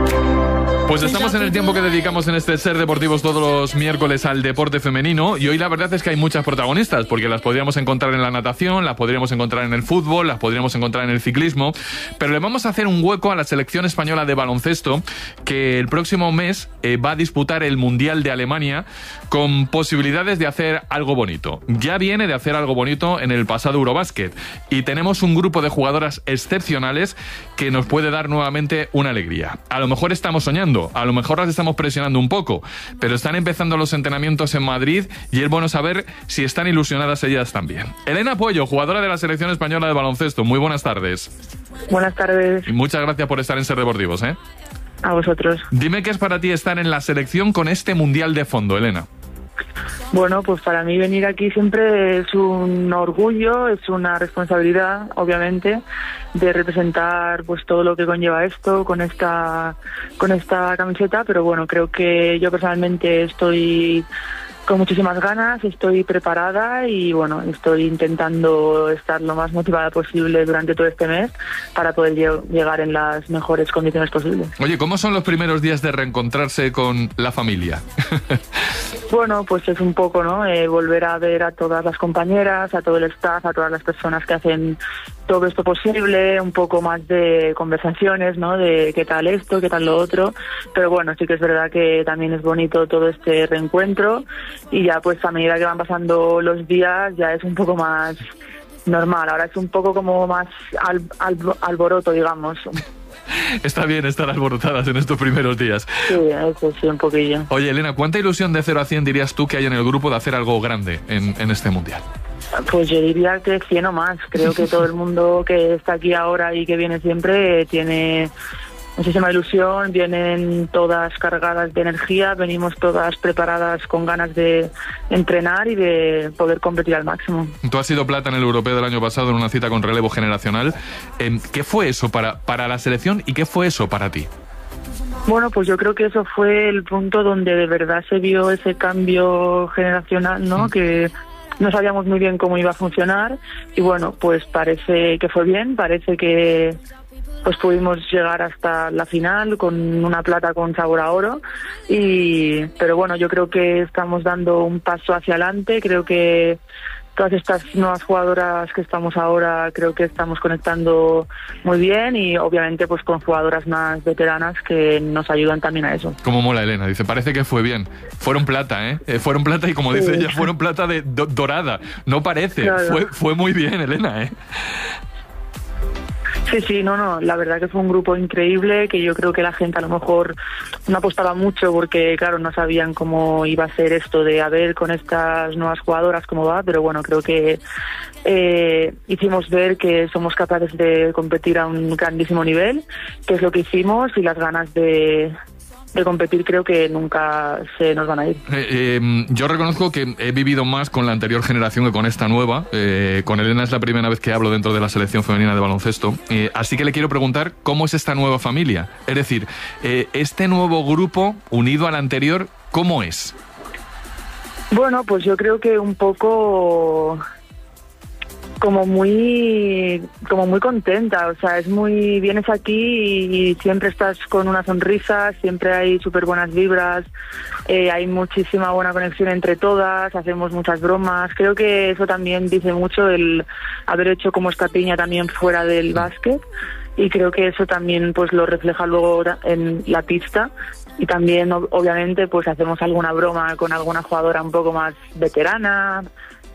Pues estamos en el tiempo que dedicamos en este Ser Deportivos todos los miércoles al deporte femenino, y hoy la verdad es que hay muchas protagonistas, porque las podríamos encontrar en la natación, las podríamos encontrar en el fútbol, las podríamos encontrar en el ciclismo, pero le vamos a hacer un hueco a la selección española de baloncesto, que el próximo mes va a disputar el Mundial de Alemania con posibilidades de hacer algo bonito. Ya viene de hacer algo bonito en el pasado Eurobásquet, y tenemos un grupo de jugadoras excepcionales que nos puede dar nuevamente una alegría. A lo mejor estamos soñando, a lo mejor las estamos presionando un poco, pero están empezando los entrenamientos en Madrid y es bueno saber si están ilusionadas ellas también. Elena Puello, jugadora de la selección española de baloncesto, muy buenas tardes. Buenas tardes. Y muchas gracias por estar en Ser Deportivos, ¿eh? A vosotros. Dime qué es para ti estar en la selección con este Mundial de fondo, Elena. Bueno, pues para mí venir aquí siempre es un orgullo, es una responsabilidad, obviamente, de representar pues todo lo que conlleva esto con esta camiseta, pero bueno, creo que yo personalmente estoy con muchísimas ganas, estoy preparada y bueno, estoy intentando estar lo más motivada posible durante todo este mes para poder llegar en las mejores condiciones posibles. Oye, ¿cómo son los primeros días de reencontrarse con la familia? Bueno, pues es un poco, ¿no? Volver a ver a todas las compañeras, a todo el staff, a todas las personas que hacen todo esto posible, un poco más de conversaciones, ¿no? De qué tal esto, qué tal lo otro, pero bueno, sí que es verdad que también es bonito todo este reencuentro y ya pues a medida que van pasando los días ya es un poco más normal, ahora es un poco como más alboroto, digamos. Está bien estar alborotadas en estos primeros días. Sí, eso sí, un poquillo. Oye, Elena, ¿cuánta ilusión de 0 a 100 dirías tú que hay en el grupo de hacer algo grande en este Mundial? Pues yo diría que 100 o más. Creo que todo el mundo que está aquí ahora y que viene siempre tiene muchísima ilusión, vienen todas cargadas de energía, venimos todas preparadas con ganas de entrenar y de poder competir al máximo. Tú has sido plata en el Europeo del año pasado en una cita con relevo generacional. ¿Qué fue eso para la selección y qué fue eso para ti? Bueno, pues yo creo que eso fue el punto donde de verdad se vio ese cambio generacional, ¿no? Que no sabíamos muy bien cómo iba a funcionar y bueno, pues parece que fue bien, parece que pues pudimos llegar hasta la final con una plata con sabor a oro pero bueno, yo creo que estamos dando un paso hacia adelante, creo que todas estas nuevas jugadoras que estamos ahora creo que estamos conectando muy bien y obviamente pues con jugadoras más veteranas que nos ayudan también a eso. Como mola Elena, dice, parece que fue bien. Fueron plata, ¿eh? Fueron plata y como dice ella, fueron plata de dorada. No parece, claro. Fue muy bien, Elena, ¿eh? Sí, no, la verdad que fue un grupo increíble, que yo creo que la gente a lo mejor no apostaba mucho porque, claro, no sabían cómo iba a ser esto de a ver con estas nuevas jugadoras cómo va, pero bueno, creo que hicimos ver que somos capaces de competir a un grandísimo nivel, que es lo que hicimos y las ganas de competir creo que nunca se nos van a ir. Yo reconozco que he vivido más con la anterior generación que con esta nueva. Con Elena es la primera vez que hablo dentro de la selección femenina de baloncesto. Así que le quiero preguntar cómo es esta nueva familia. Es decir, este nuevo grupo unido al anterior, ¿cómo es? Bueno, pues yo creo que un poco como muy contenta, o sea, vienes aquí y siempre estás con una sonrisa, siempre hay súper buenas vibras, hay muchísima buena conexión entre todas, hacemos muchas bromas, creo que eso también dice mucho el haber hecho como esta piña también fuera del básquet y creo que eso también pues lo refleja luego en la pista y también obviamente pues hacemos alguna broma con alguna jugadora un poco más veterana,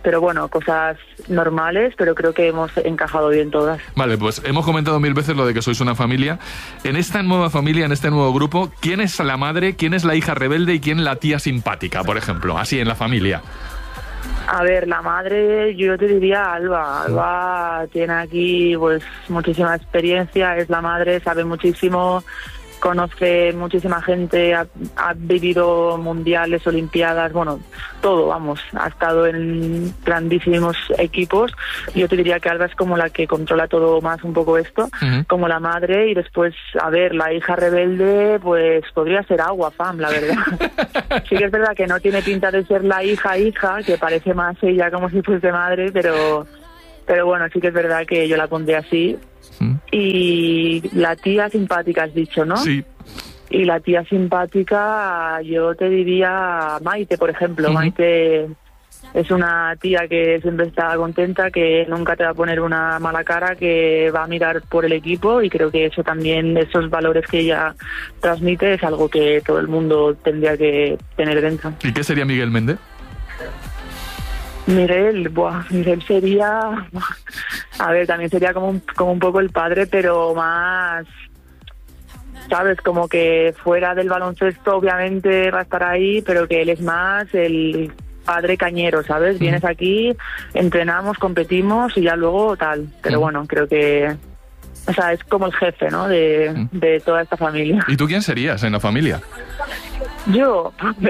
pero bueno, cosas normales, pero creo que hemos encajado bien todas. Vale, pues hemos comentado 1000 veces lo de que sois una familia. En esta nueva familia, en este nuevo grupo, ¿quién es la madre, quién es la hija rebelde y quién la tía simpática, por ejemplo? Así, en la familia. A ver, la madre, yo te diría Alba. Alba tiene aquí pues muchísima experiencia, es la madre, sabe muchísimo, conoce muchísima gente, ha vivido mundiales, olimpiadas, bueno, todo, vamos, ha estado en grandísimos equipos. Yo te diría que Alba es como la que controla todo más un poco esto, como la madre, y después, a ver, la hija rebelde, pues podría ser Agua Fam, la verdad. Sí que es verdad que no tiene pinta de ser la hija, que parece más ella como si fuese madre, pero bueno, sí que es verdad que yo la pondré así. Y la tía simpática has dicho, ¿no? Sí. Y la tía simpática, yo te diría Maite, por ejemplo. Maite es una tía que siempre está contenta, que nunca te va a poner una mala cara, que va a mirar por el equipo, y creo que eso también, esos valores que ella transmite, es algo que todo el mundo tendría que tener dentro. ¿Y qué sería Miguel Méndez? Miguel sería, a ver, también sería como un poco el padre, pero más, ¿sabes? Como que fuera del baloncesto obviamente va a estar ahí, pero que él es más el padre cañero, ¿sabes? Vienes aquí, entrenamos, competimos y ya luego tal. Pero bueno, creo que, o sea, es como el jefe, ¿no? De toda esta familia. ¿Y tú quién serías en la familia? Yo,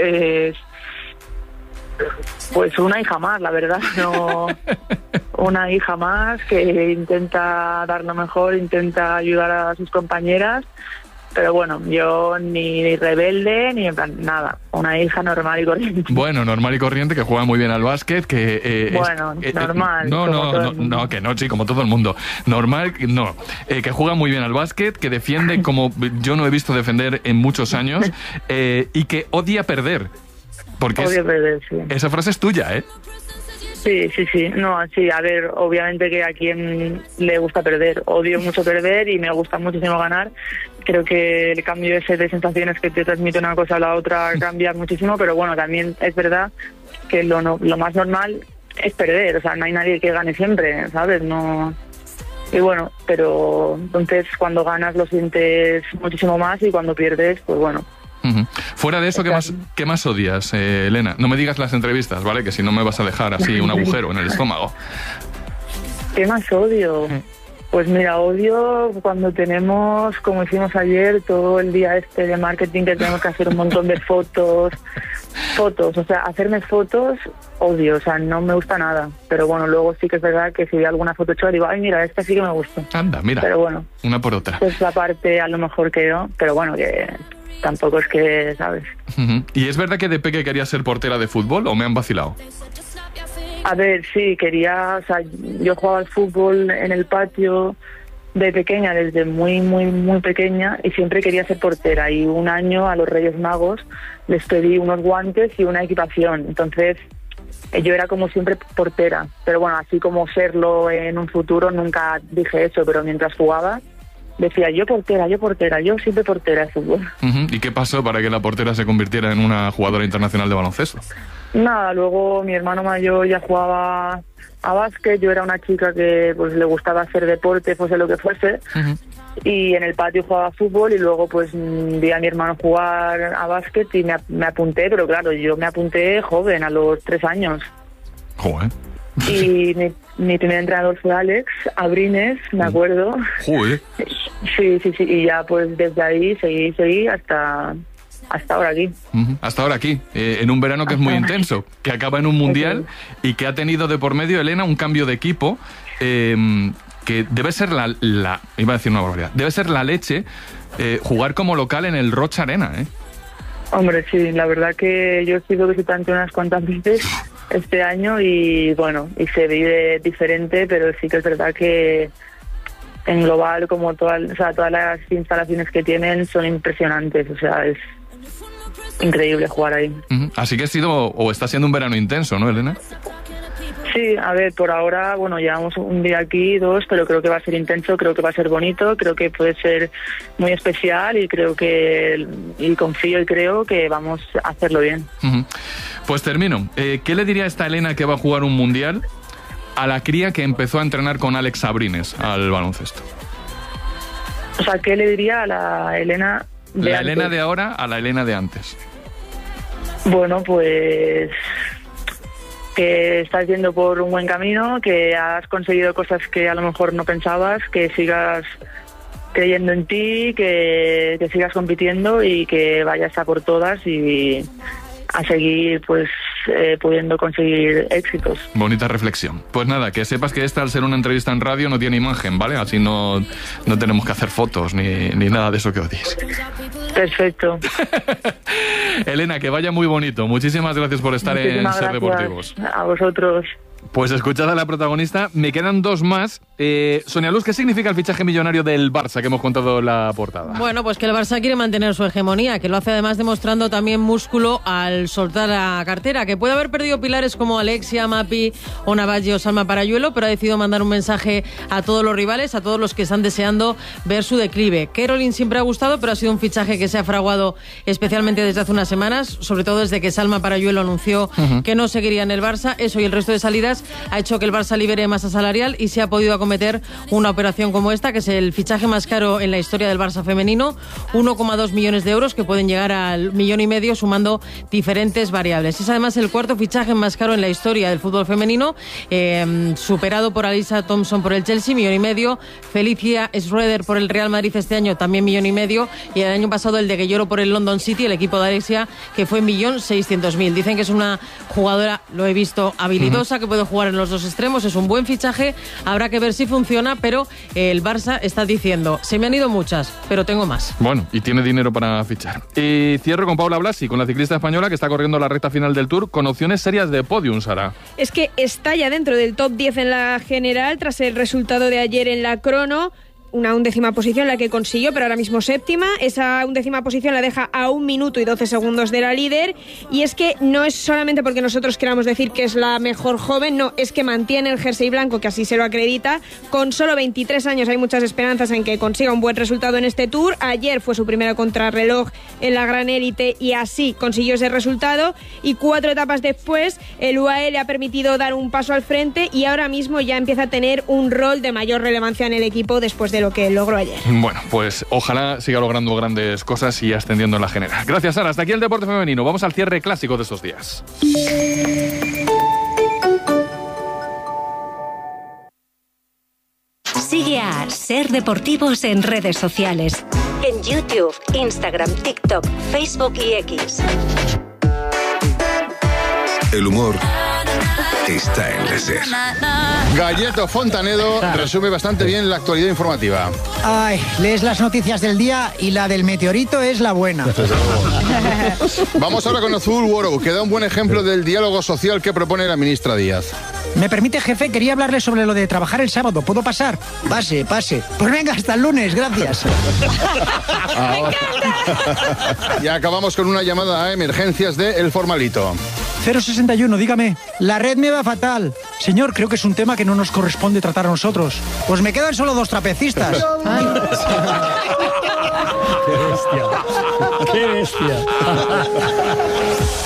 pues una hija más, la verdad, no, una hija más que intenta dar lo mejor, intenta ayudar a sus compañeras, pero bueno, yo ni rebelde ni en plan, nada, una hija normal y corriente. Bueno, normal y corriente, que juega muy bien al básquet, que bueno, normal. No, que no, sí, como todo el mundo. Normal, no, que juega muy bien al básquet, que defiende como yo no he visto defender en muchos años, y que odia perder. Porque esa frase es tuya, ¿eh? Sí. No, sí, a ver, obviamente que a quien le gusta perder. Odio mucho perder y me gusta muchísimo ganar. Creo que el cambio ese de sensaciones que te transmite una cosa a la otra cambia muchísimo, pero bueno, también es verdad que lo más normal es perder. O sea, no hay nadie que gane siempre, ¿sabes? No. Y bueno, pero entonces cuando ganas lo sientes muchísimo más, y cuando pierdes, pues bueno. Fuera de eso, ¿qué más odias, Elena? No me digas las entrevistas, ¿vale? Que si no me vas a dejar así un agujero en el estómago. ¿Qué más odio? Pues mira, odio cuando tenemos, como hicimos ayer, todo el día de marketing, que tenemos que hacer un montón de fotos, o sea, hacerme fotos, odio, o sea, no me gusta nada. Pero bueno, luego sí que es verdad que si veo alguna foto chula, digo, ay, mira, esta sí que me gusta. Anda, mira, pero bueno, una por otra. Es la parte a lo mejor que yo, pero bueno, que tampoco es que, ¿sabes? ¿Y es verdad que de peque querías ser portera de fútbol o me han vacilado? A ver, sí, quería, o sea, yo jugaba al fútbol en el patio de pequeña, desde muy, muy, muy pequeña, y siempre quería ser portera. Y un año a los Reyes Magos les pedí unos guantes y una equipación. Entonces, yo era como siempre portera. Pero bueno, así como serlo en un futuro, nunca dije eso, pero mientras jugaba decía, yo portera, yo siempre portera de fútbol. ¿Y qué pasó para que la portera se convirtiera en una jugadora internacional de baloncesto? Nada, luego mi hermano mayor ya jugaba a básquet, yo era una chica que pues le gustaba hacer deporte, fuese lo que fuese, y en el patio jugaba fútbol, y luego pues vi a mi hermano jugar a básquet y me apunté, pero claro, yo me apunté joven, a los 3 años. Joder. Y mi primer entrenador fue Alex Abrines, me acuerdo. Joder. Sí, y ya pues desde ahí seguí hasta ahora aquí. Hasta ahora aquí, en un verano que es muy intenso, que acaba en un mundial y que ha tenido de por medio, Elena, un cambio de equipo que debe ser iba a decir una barbaridad, debe ser la leche jugar como local en el Rocha Arena, ¿eh? Hombre, sí, la verdad que yo he sido visitante unas cuantas veces este año y bueno, y se vive diferente, pero sí que es verdad que en global, como todas las instalaciones que tienen son impresionantes, o sea, es increíble jugar ahí. Así que ha sido, o está siendo un verano intenso, ¿no, Elena? Sí, a ver, por ahora, bueno, llevamos un día aquí, 2, pero creo que va a ser intenso, creo que va a ser bonito, creo que puede ser muy especial y confío y creo que vamos a hacerlo bien. Pues termino. ¿Qué le diría a esta Elena que va a jugar un mundial a la cría que empezó a entrenar con Alex Sabrines al baloncesto? O sea, ¿qué le diría a la Elena de La antes? Elena de ahora a la Elena de antes. Bueno, pues que estás yendo por un buen camino, que has conseguido cosas que a lo mejor no pensabas, que sigas creyendo en ti, que sigas compitiendo y que vayas a por todas y a seguir pues pudiendo conseguir éxitos. Bonita reflexión. Pues nada, que sepas que esta, al ser una entrevista en radio, no tiene imagen, ¿vale? Así no tenemos que hacer fotos ni nada de eso que odies. Perfecto. Elena, que vaya muy bonito. Muchísimas gracias por estar Muchísimas en Ser gracias Deportivos. a vosotros. Pues escuchad a la protagonista. Me quedan 2 más. Sonia Luz, ¿qué significa el fichaje millonario del Barça que hemos contado en la portada? Bueno, pues que el Barça quiere mantener su hegemonía, que lo hace además demostrando también músculo al soltar la cartera, que puede haber perdido pilares como Alexia, Mapi o Navajo, Salma Parayuelo, pero ha decidido mandar un mensaje a todos los rivales, a todos los que están deseando ver su declive. Caroline siempre ha gustado, pero ha sido un fichaje que se ha fraguado especialmente desde hace unas semanas, sobre todo desde que Salma Parayuelo anunció que no seguiría en el Barça. Eso y el resto de salidas ha hecho que el Barça libere masa salarial y se ha podido acometer una operación como esta, que es el fichaje más caro en la historia del Barça femenino, 1,2 millones de euros, que pueden llegar al 1,5 millones sumando diferentes variables. Es además el 4º fichaje más caro en la historia del fútbol femenino, superado por Alyssa Thompson por el Chelsea, 1,5 millones, Felicia Schroeder por el Real Madrid este año, también 1,5 millones, y el año pasado el de Guelloro por el London City, el equipo de Alexia, que fue 1.600.000. Dicen que es una jugadora, lo he visto, habilidosa, que puede jugar en los dos extremos, es un buen fichaje, habrá que ver si funciona, pero el Barça está diciendo, se me han ido muchas, pero tengo más. Bueno, y tiene dinero para fichar. Y cierro con Paula Blasi, con la ciclista española que está corriendo la recta final del Tour, con opciones serias de podium, Sara. Es que está ya dentro del top 10 en la general, tras el resultado de ayer en la crono. Una 11ª posición la que consiguió, pero ahora mismo 7ª. Esa 11ª posición la deja a 1 minuto y 12 segundos de la líder. Y es que no es solamente porque nosotros queramos decir que es la mejor joven, no, es que mantiene el jersey blanco, que así se lo acredita. Con solo 23 años hay muchas esperanzas en que consiga un buen resultado en este Tour. Ayer fue su primera contrarreloj en la Gran Élite y así consiguió ese resultado. Y 4 etapas después, el UAE le ha permitido dar un paso al frente y ahora mismo ya empieza a tener un rol de mayor relevancia en el equipo después de lo que logró ayer. Bueno, pues ojalá siga logrando grandes cosas y ascendiendo en la general. Gracias, Sara. Hasta aquí el deporte femenino. Vamos al cierre clásico de estos días. Sigue a Ser Deportivos en redes sociales. En YouTube, Instagram, TikTok, Facebook y X. El humor está en la SER. Galleto Fontanedo resume bastante bien la actualidad informativa. Ay, lees las noticias del día y la del meteorito es la buena. Vamos ahora con Azul World, que da un buen ejemplo del diálogo social que propone la ministra Díaz. ¿Me permite, jefe? Quería hablarle sobre lo de trabajar el sábado. ¿Puedo pasar? Pase. Pues venga, hasta el lunes, gracias. Y acabamos con una llamada a emergencias de El Formalito. 061, dígame. La red me va fatal. Señor, creo que es un tema que no nos corresponde tratar a nosotros. Pues me quedan solo 2 trapecistas. Ay. ¡Qué bestia! ¡Qué bestia!